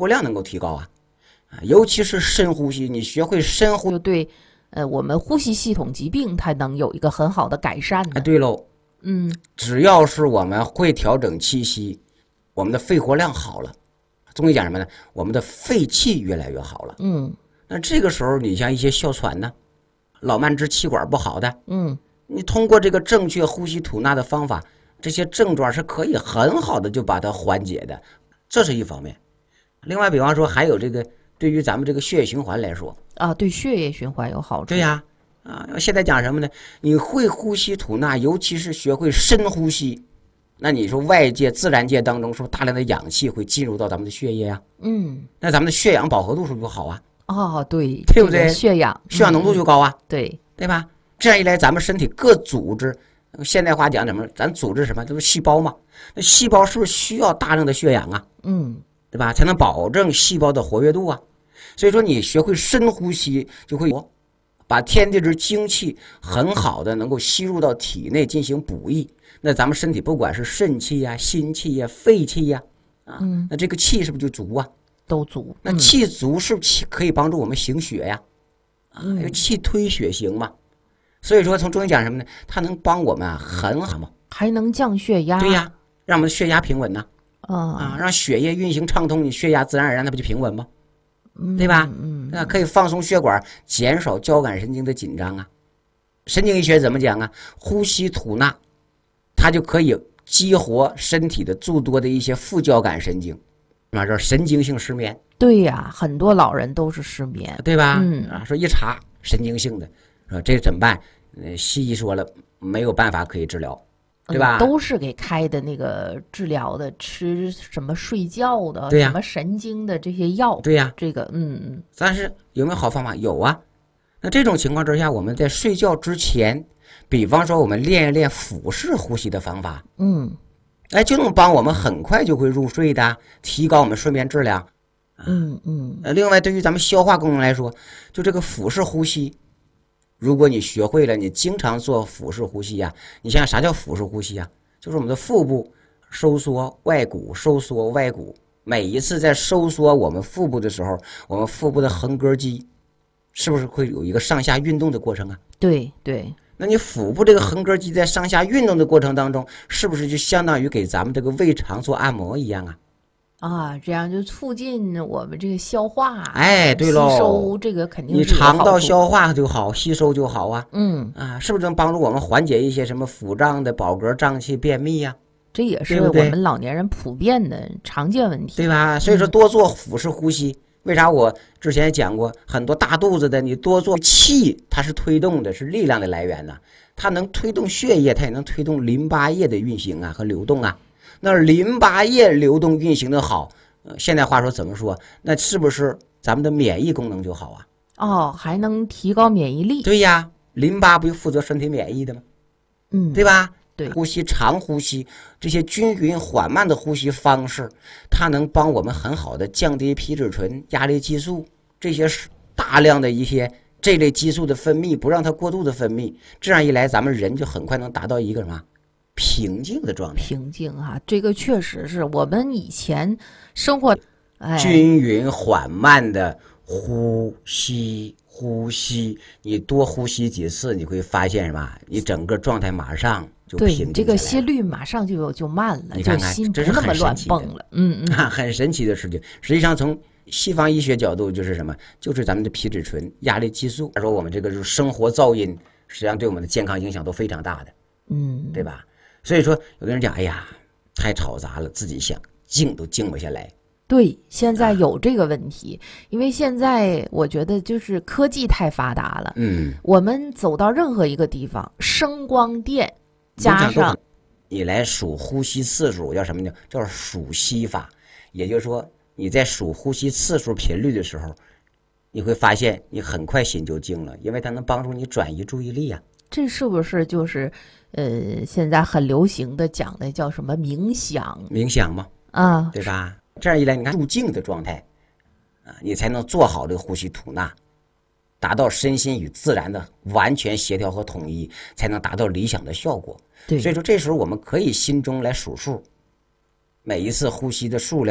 活量能够提高啊，尤其是深呼吸，你学会深呼就对，我们呼吸系统疾病它能有一个很好的改善的。 对喽，只要是我们会调整气息，我们的肺活量好了，中医讲什么呢？我们的肺气越来越好了。那这个时候，你像一些哮喘呢，老慢支气管不好的，你通过这个正确呼吸吐纳的方法，这些症状是可以很好的就把它缓解的，这是一方面。另外，比方说还有这个对于咱们这个血液循环来说啊，对血液循环有好处。 对呀，现在讲什么呢？你会呼吸吐纳，尤其是学会深呼吸，那你说外界自然界当中是不是大量的氧气会进入到咱们的血液呀？那咱们的血氧饱和度是不是就好啊？ 对， 对不对？ 血氧浓度就高啊， 对吧？这样一来，咱们身体各组织，现代话讲怎么？咱组织什么？这不是细胞嘛？那细胞是不是需要大量的血氧啊？对吧？才能保证细胞的活跃度啊。所以说，你学会深呼吸，就会把天地之精气很好的能够吸入到体内进行补益。那咱们身体不管是肾气呀、心气呀、肺气呀，那这个气是不是就足啊？ 都足。 那气足是不是可以帮助我们行血呀？气推血行嘛。所以说，从中医讲什么呢？它能帮我们很好嘛， 还能降血压。 对呀，让我们的血压平稳呢。让血液运行畅通，你血压自然而然它不就平稳吗？对吧？可以放松血管，减少交感神经的紧张啊。神经医学怎么讲啊？呼吸吐纳，它就可以激活身体的诸多的一些副交感神经，这神经性失眠。 对呀，很多老人都是失眠， 对吧？说一查神经性的，说这怎么办？西医说了没有办法可以治疗，对吧？ 都是给开的那个治疗的，吃什么睡觉的， 对呀， 什么神经的这些药。 对呀， 这个但是有没有好方法？有啊。那这种情况之下，我们在睡觉之前，比方说我们练一练腹式呼吸的方法，就能帮我们很快就会入睡的，提高我们睡眠质量。另外，对于咱们消化功能来说，就这个腹式呼吸，如果你学会了，你经常做腹式呼吸呀，你想想啥叫腹式呼吸啊？就是我们的腹部收缩外鼓，收缩外鼓。每一次在收缩我们腹部的时候，我们腹部的横膈肌是不是会有一个上下运动的过程啊？ 对。 那你腹部这个横膈肌在上下运动的过程当中，是不是就相当于给咱们这个胃肠做按摩一样啊？ 这样就促进我们这个消化， 对喽， 吸收这个肯定是你肠道消化就好，吸收就好啊。是不是能帮助我们缓解一些什么腹胀的饱嗝、胀气、便秘呀？ 这也是我们老年人普遍的常见问题， 对吧？所以说多做腹式呼吸。为啥我之前也讲过，很多大肚子的，你多做气，它是推动的，是力量的来源它能推动血液，它也能推动淋巴液的运行和流动那淋巴液流动运行的好，现在话说怎么说？那是不是咱们的免疫功能就好啊？ 还能提高免疫力。 对呀，淋巴不就负责身体免疫的吗？对吧？ 对， 呼吸长呼吸，这些均匀缓慢的呼吸方式，它能帮我们很好的降低皮质醇、压力激素这些大量的一些这类激素的分泌，不让它过度的分泌。这样一来，咱们人就很快能达到一个什么平静的状态。 平静这个确实是我们以前生活均匀缓慢的呼吸，你多呼吸几次，你会发现什么？你整个状态马上就平静下来了。 这个心率马上就慢了， 你看看， 心这是很乱蹦了。 很神奇的事情。实际上，从西方医学角度，就是什么？就是咱们的皮质醇、压力激素。说我们这个是生活噪音，实际上对我们的健康影响都非常大的。对吧？所以说，有的人讲，哎呀，太吵杂了，自己想静都静不下来。 对，现在有这个问题，因为现在我觉得就是科技太发达了。我们走到任何一个地方，声光电加上你来数呼吸次数，叫什么呢？叫数息法。也就是说，你在数呼吸次数频率的时候，你会发现你很快心就静了，因为它能帮助你转移注意力啊。 这是不是就是现在很流行的讲的叫什么冥想？ 冥想嘛，对吧？这样一来，你看入静的状态你才能做好这个呼吸吐纳，达到身心与自然的完全协调和统一，才能达到理想的效果。 对， 所以说这时候我们可以心中来数数，每一次呼吸的数量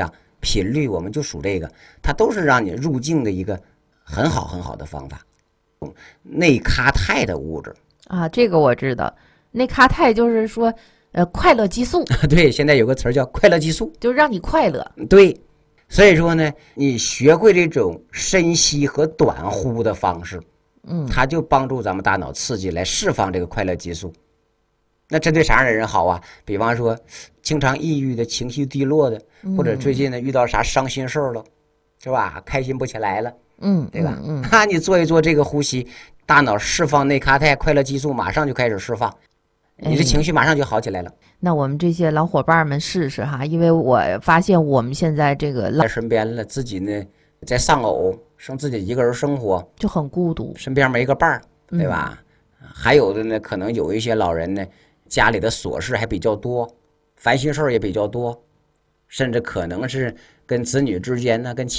频率，我们就数这个，它都是让你入静的一个很好的方法。内咖肽的物质啊，这个我知道。内咖肽就是说，快乐激素。 对，现在有个词儿叫快乐激素， 就让你快乐。 对，所以说呢，你学会这种深吸和短呼的方式，它就帮助咱们大脑刺激来释放这个快乐激素。那针对啥样的人好啊？比方说，经常抑郁的、情绪低落的，或者最近呢遇到啥伤心事儿了，是吧？开心不起来了，对吧？你做一做这个呼吸，大脑释放内咖肽、快乐激素，马上就开始释放，你的情绪马上就好起来了。 那我们这些老伙伴们试试哈，因为我发现我们现在这个在身边了，自己呢在丧偶，剩自己一个人生活， 就很孤独， 身边没个伴儿，对吧？还有的呢，可能有一些老人呢，家里的琐事还比较多，烦心事儿也比较多，甚至可能是跟子女之间呢，跟